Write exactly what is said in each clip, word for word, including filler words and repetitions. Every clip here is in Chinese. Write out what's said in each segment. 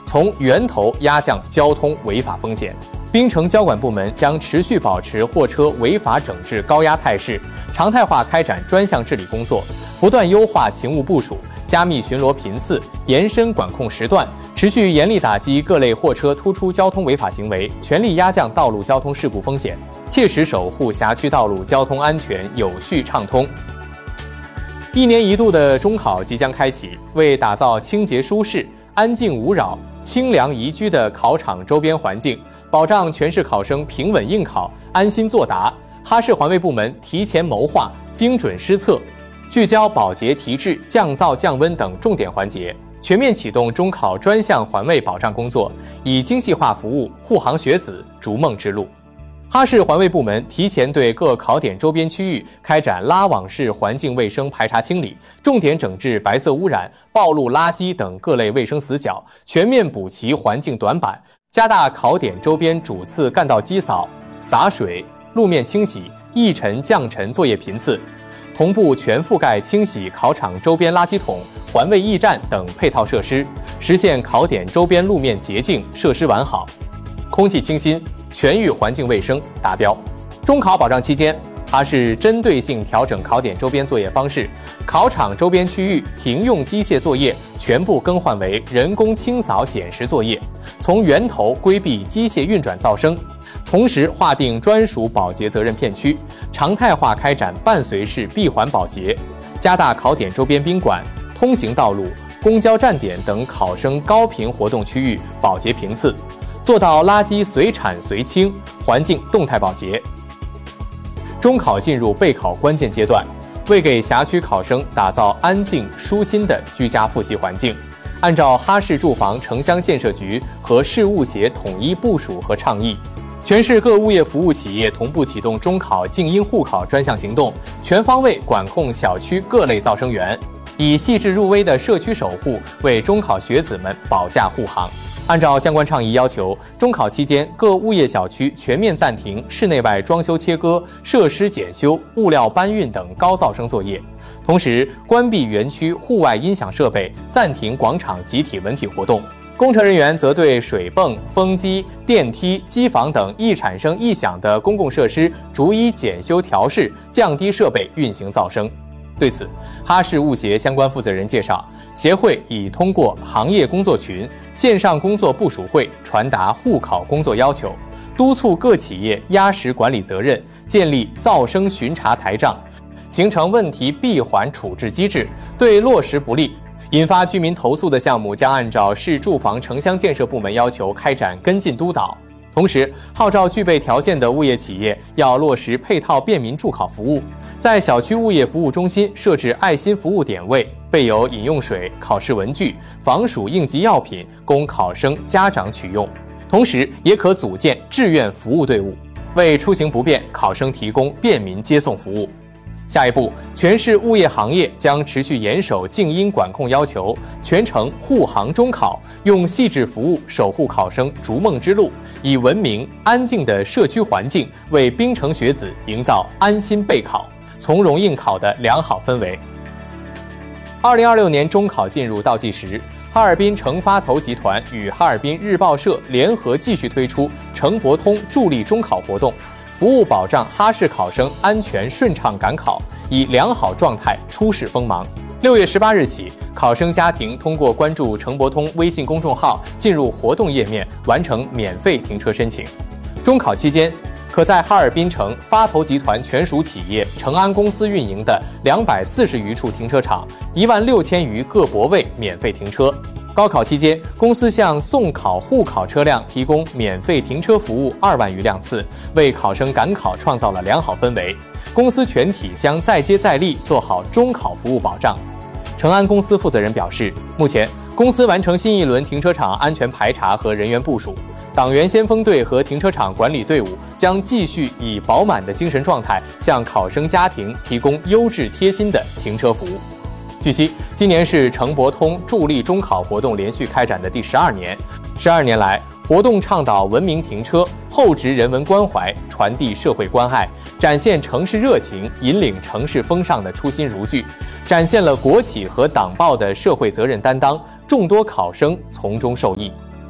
从源头压降交通违法风险。滨城交管部门将持续保持货车违法整治高压态势，常态化开展专项治理工作，不断优化勤务部署，加密巡逻频次，延伸管控时段，持续严厉打击各类货车突出交通违法行为，全力压降道路交通事故风险，切实守护辖区道路交通安全有序畅通。一年一度的中考即将开启，为打造清洁舒适、安静无扰、清凉宜居的考场周边环境，保障全市考生平稳应考、安心作答，哈市环卫部门提前谋划、精准施策，聚焦保洁提质、降噪降温等重点环节，全面启动中考专项环卫保障工作，以精细化服务护航学子逐梦之路。哈市环卫部门提前对各考点周边区域开展拉网式环境卫生排查清理，重点整治白色污染、暴露垃圾等各类卫生死角，全面补齐环境短板，加大考点周边主次干道基扫、洒水、路面清洗、溢尘降尘作业频次，同步全覆盖清洗考场周边垃圾桶、环卫驿站等配套设施，实现考点周边路面洁净、设施完好，空气清新，全域环境卫生达标。中考保障期间，哈市针对性调整考点周边作业方式，考场周边区域停用机械作业全部更换为人工清扫捡拾作业，从源头规避机械运转噪声。同时划定专属保洁责任片区，常态化开展伴随式闭环保洁，加大考点周边宾馆、通行道路、公交站点等考生高频活动区域保洁频次，做到垃圾随产随清，环境动态保洁。中考进入备考关键阶段，为给辖区考生打造安静舒心的居家复习环境，按照哈市住房城乡建设局和市物协统一部署和倡议，全市各物业服务企业同步启动中考静音护考专项行动，全方位管控小区各类噪声源，以细致入微的社区守护为中考学子们保驾护航。按照相关倡议要求，中考期间各物业小区全面暂停室内外装修切割、设施检修、物料搬运等高噪声作业，同时关闭园区户外音响设备，暂停广场集体文体活动。工程人员则对水泵、风机、电梯、机房等易产生异响的公共设施逐一检修调试，降低设备运行噪声。对此，哈市物协相关负责人介绍，协会已通过行业工作群、线上工作部署会传达护考工作要求，督促各企业压实管理责任，建立噪声巡查台账，形成问题闭环处置机制，对落实不力、引发居民投诉的项目将按照市住房城乡建设部门要求开展跟进督导。同时，号召具备条件的物业企业要落实配套便民助考服务，在小区物业服务中心设置爱心服务点位，备有饮用水、考试文具、防暑应急药品供考生、家长取用。同时，也可组建志愿服务队伍，为出行不便考生提供便民接送服务。下一步，全市物业行业将持续严守静音管控要求，全程护航中考，用细致服务守护考生逐梦之路，以文明安静的社区环境为滨城学子营造安心备考、从容应考的良好氛围。二零二六年中考进入倒计时，哈尔滨城发投集团与哈尔滨日报社联合继续推出城博通助力中考活动，服务保障哈市考生安全顺畅赶考，以良好状态出示锋芒。六月十八日起，考生家庭通过关注城博通微信公众号，进入活动页面完成免费停车申请。中考期间，可在哈尔滨城发投集团全属企业成安公司运营的两百四十余处停车场、一万六千余个泊位免费停车。高考期间，公司向送考护考车辆提供免费停车服务二万余辆次，为考生赶考创造了良好氛围。公司全体将再接再厉，做好中考服务保障。成安公司负责人表示，目前公司完成新一轮停车场安全排查和人员部署，党员先锋队和停车场管理队伍将继续以饱满的精神状态，向考生家庭提供优质贴心的停车服务。据悉，今年是城博通助力中考活动连续开展的第十二年。十二年来，活动倡导文明停车，厚植人文关怀，传递社会关爱，展现城市热情，引领城市风尚的初心如炬，展现了国企和党报的社会责任担当，众多考生从中受益。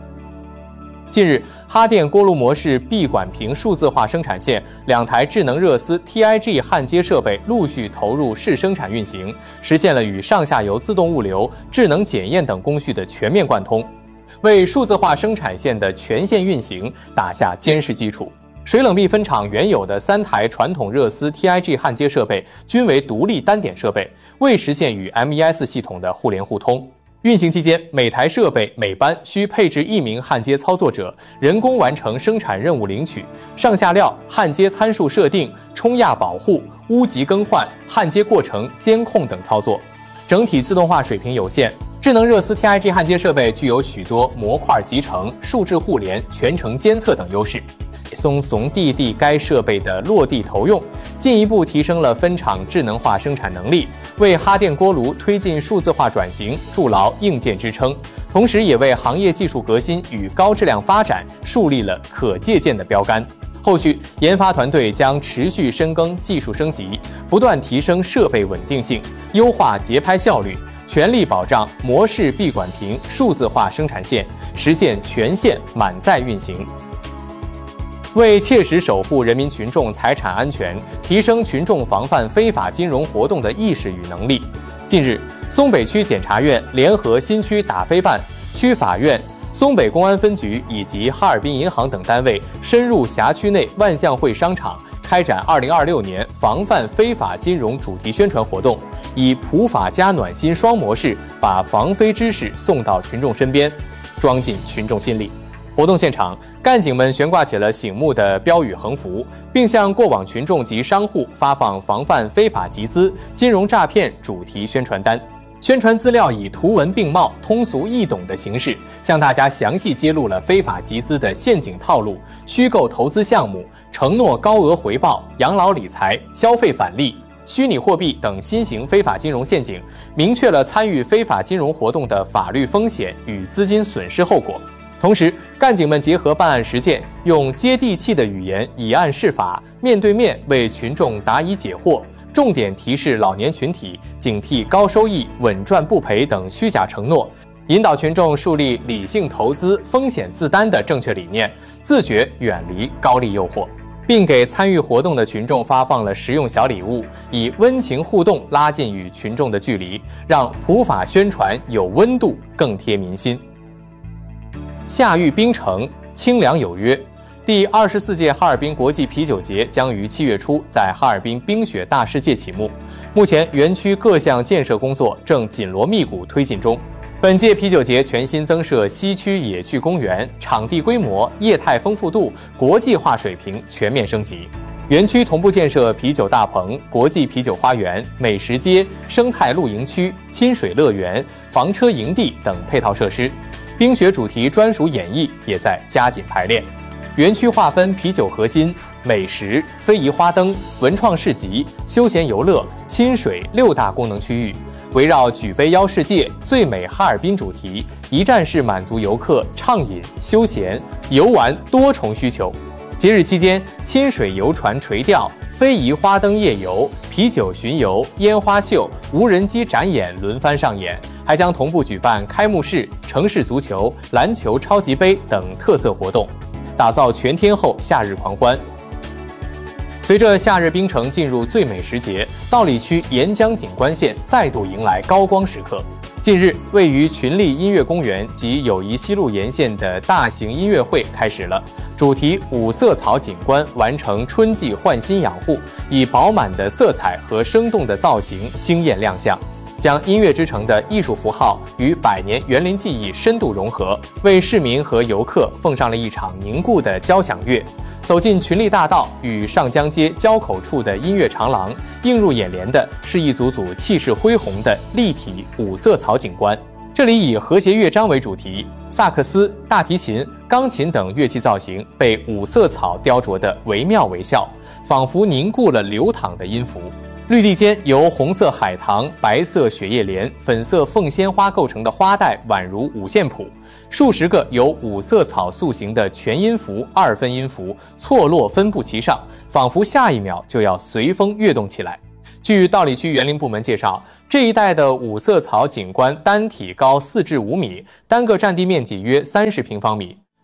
近日，哈电锅炉模式闭管屏数字化生产线两台智能热丝 T I G 焊接设备陆续投入试生产运行，实现了与上下游自动物流、智能检验等工序的全面贯通，为数字化生产线的全线运行打下坚实基础。水冷密分厂原有的三台传统热丝 T I G 焊接设备均为独立单点设备，未实现与 M E S 系统的互联互通。运行期间，每台设备每班需配置一名焊接操作者，人工完成生产任务领取、上下料、焊接参数设定、冲压保护、污级更换、焊接过程监控等操作，整体自动化水平有限。智能热丝 T I G 焊接设备具有许多模块集成、数质互联、全程监测等优势，松怂地地该设备的落地投用，进一步提升了分厂智能化生产能力，为哈电锅炉推进数字化转型筑牢硬件支撑，同时也为行业技术革新与高质量发展树立了可借鉴的标杆。后续研发团队将持续深耕技术升级，不断提升设备稳定性，优化节拍效率，全力保障模式闭管屏数字化生产线实现全线满载运行。为切实守护人民群众财产安全，提升群众防范非法金融活动的意识与能力，近日，松北区检察院联合新区打非办、区法院、松北公安分局以及哈尔滨银行等单位，深入辖区内万象汇商场，开展二零二六年防范非法金融主题宣传活动，以普法加暖心双模式，把防非知识送到群众身边，装进群众心里。活动现场，干警们悬挂起了醒目的标语横幅，并向过往群众及商户发放防范非法集资、金融诈骗主题宣传单。宣传资料以图文并茂、通俗易懂的形式，向大家详细揭露了非法集资的陷阱套路、虚构投资项目、承诺高额回报、养老理财、消费返利、虚拟货币等新型非法金融陷阱，明确了参与非法金融活动的法律风险与资金损失后果。同时，干警们结合办案实践，用接地气的语言以案释法，面对面为群众答疑解惑，重点提示老年群体警惕高收益、稳赚不赔等虚假承诺，引导群众树立理性投资、风险自担的正确理念，自觉远离高利诱惑，并给参与活动的群众发放了实用小礼物，以温情互动拉近与群众的距离，让普法宣传有温度，更贴民心。夏遇冰城，清凉有约。第二十四届哈尔滨国际啤酒节将于七月初在哈尔滨冰雪大世界启幕。目前，园区各项建设工作正紧锣密鼓推进中。本届啤酒节全新增设西区野趣公园，场地规模、业态丰富度、国际化水平全面升级。园区同步建设啤酒大棚、国际啤酒花园、美食街、生态露营区、亲水乐园、房车营地等配套设施。冰雪主题专属演绎也在加紧排练。园区划分啤酒核心、美食、非遗花灯、文创市集、休闲游乐、亲水六大功能区域，围绕举杯邀世界、最美哈尔滨主题，一站式满足游客畅饮、休闲、游玩多重需求。节日期间，亲水游船垂钓、非遗花灯夜游、啤酒巡游、烟花秀、无人机展演轮番上演，还将同步举办开幕式、城市足球、篮球超级杯等特色活动，打造全天候夏日狂欢。随着夏日冰城进入最美时节，道里区沿江景观线再度迎来高光时刻。近日，位于群力音乐公园及友谊西路沿线的大型音乐会开始了，主题五色草景观完成春季焕新养护，以饱满的色彩和生动的造型惊艳亮相，将音乐之城的艺术符号与百年园林技艺深度融合，为市民和游客奉上了一场凝固的交响乐。走进群力大道与上江街交口处的音乐长廊，映入眼帘的是一组组气势恢宏的立体五色草景观。这里以和谐乐章为主题，萨克斯、大提琴、钢琴等乐器造型被五色草雕琢得惟妙惟肖，仿佛凝固了流淌的音符。绿地间由红色海棠、白色雪叶莲、粉色凤仙花构成的花带宛如五线谱，数十个由五色草塑形的全音符、二分音符错落分布其上，仿佛下一秒就要随风跃动起来。据道里区园林部门介绍，这一带的五色草景观单体高四至五米，单个占地面积约三十平方米。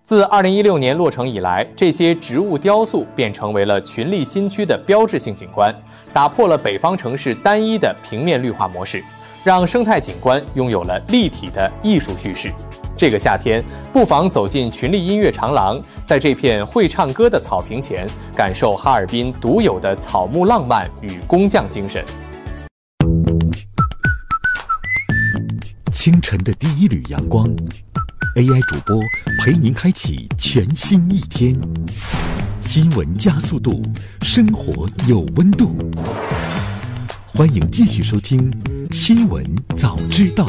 自二零一六年落成以来，这些植物雕塑便成为了群力新区的标志性景观，打破了北方城市单一的平面绿化模式，让生态景观拥有了立体的艺术叙事。这个夏天，不妨走进群力音乐长廊，在这片会唱歌的草坪前，感受哈尔滨独有的草木浪漫与工匠精神。 清晨的第一缕阳光 ，A I 主播陪您开启全新一天。新闻加速度，生活有温度。欢迎继续收听《新闻早知道》。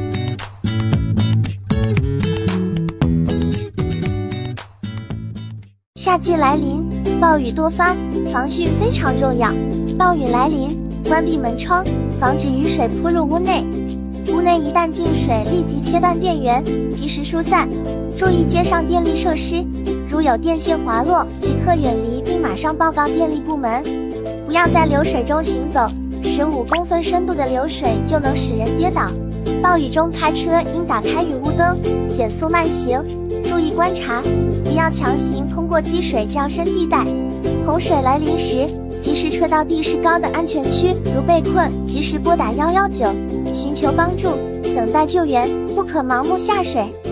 夏季来临，暴雨多发，防汛非常重要。暴雨来临，关闭门窗，防止雨水扑入屋内。屋内一旦进水，立即切断电源，及时疏散。注意街上电力设施，如有电线滑落，即刻远离并马上报告电力部门。不要在流水中行走，十五公分深度的流水就能使人跌倒。暴雨中开车应打开雨雾灯，减速慢行，注意观察，不要强行通过积水较深地带。洪水来临时，及时撤到地势高的安全区，如被困，及时拨打一一九，寻求帮助，等待救援，不可盲目下水。